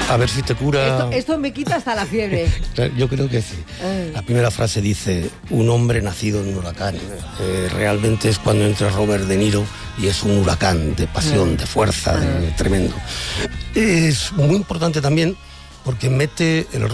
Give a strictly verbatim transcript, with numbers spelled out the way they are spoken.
A ver si te cura... Esto, esto me quita hasta la fiebre. Yo creo que sí. Ay. La primera frase dice, un hombre nacido en un huracán. Eh, realmente es cuando entra Robert De Niro y es un huracán de pasión, de fuerza, de, tremendo. Es muy importante también porque mete el